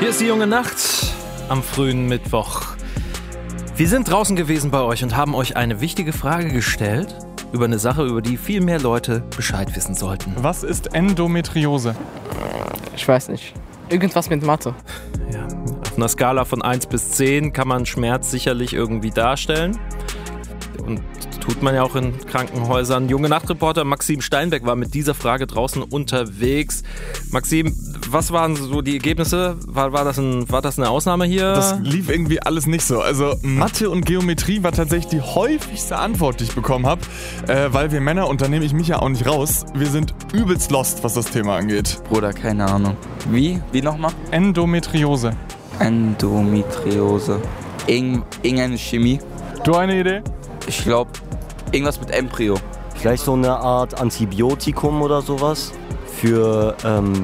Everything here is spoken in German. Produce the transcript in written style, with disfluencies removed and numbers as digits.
Hier ist die junge Nacht am frühen Mittwoch. Wir sind draußen gewesen bei euch und haben euch eine wichtige Frage gestellt über eine Sache, über die viel mehr Leute Bescheid wissen sollten. Was ist Endometriose? Ich weiß nicht. Irgendwas mit Mathe. Ja, auf einer Skala von 1 bis 10 kann man Schmerz sicherlich irgendwie darstellen. Und tut man ja auch in Krankenhäusern. Junge Nachtreporter Maxim Steinbeck war mit dieser Frage draußen unterwegs. Maxim, was waren so die Ergebnisse? War das eine Ausnahme hier? Das lief irgendwie alles nicht so. Also Mathe und Geometrie war tatsächlich die häufigste Antwort, die ich bekommen habe. Weil wir Männer, und da nehme ich mich ja auch nicht raus, wir sind übelst lost, was das Thema angeht. Bruder, keine Ahnung. Wie? Wie nochmal? Endometriose. Endometriose. Irgendeine Chemie. Du eine Idee? Ich glaube, irgendwas mit Embryo. Vielleicht so eine Art Antibiotikum oder sowas für